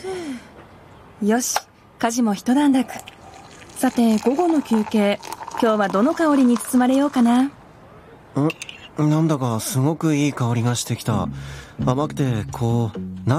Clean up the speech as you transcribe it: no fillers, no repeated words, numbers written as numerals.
よし、家事も一段落。さて、午後の休憩、今日はどの香りに包まれようかな。 なんだかすごくいい香りがしてきた。甘くて